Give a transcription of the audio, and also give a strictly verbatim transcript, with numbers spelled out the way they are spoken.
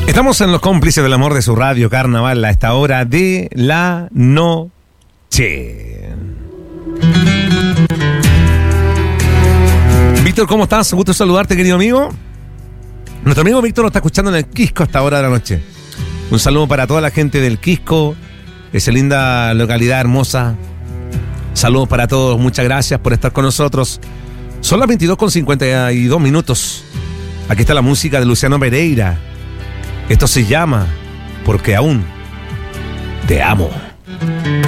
Estamos en los cómplices del amor de su radio Carnaval a esta hora de la noche. Víctor, ¿cómo estás? Un gusto saludarte, querido amigo. Nuestro amigo Víctor nos está escuchando en el Quisco a esta hora de la noche. Un saludo para toda la gente del Quisco, esa linda localidad hermosa. Saludos para todos, muchas gracias por estar con nosotros. Son las veintidós con cincuenta y dos minutos. Aquí está la música de Luciano Pereira. Esto se llama Porque aún te amo.